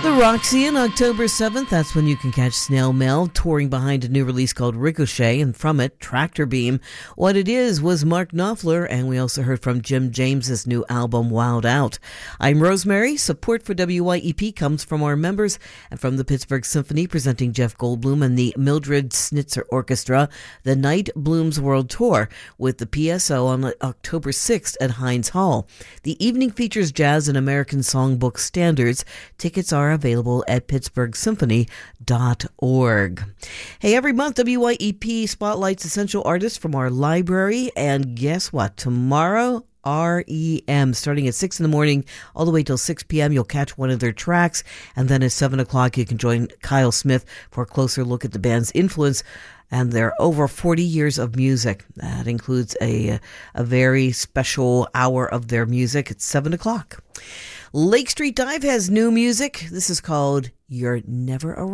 The Roxy on October 7th, that's when you can catch Snail Mail touring behind a new release called Ricochet, and from it, Tractor Beam. What it is was Mark Knopfler, and we also heard from Jim James's new album, Wild Out. I'm Rosemary. Support for WYEP comes from our members and from the Pittsburgh Symphony, presenting Jeff Goldblum and the Mildred Snitzer Orchestra, the Night Blooms World Tour, with the PSO on October 6th at Heinz Hall. The evening features jazz and American songbook standards. Tickets are available at pittsburghsymphony.org. Hey, every month WYEP spotlights essential artists from our library, and guess what? Tomorrow, REM, starting at 6 in the morning all the way till 6 p.m. You'll catch one of their tracks, and then at 7 o'clock you can join Kyle Smith for a closer look at the band's influence and their over 40 years of music. That includes a very special hour of their music at 7 o'clock. Lake Street Dive has new music. This is called You're Never Around.